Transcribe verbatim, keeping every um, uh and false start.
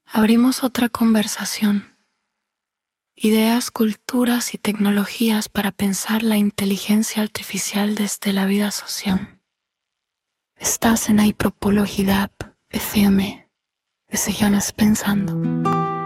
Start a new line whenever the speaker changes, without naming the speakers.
Abrimos otra conversación. Ideas, culturas y tecnologías para pensar la inteligencia artificial desde la vida social. Estás en Apropologidad F M. De Seguiones Pensando.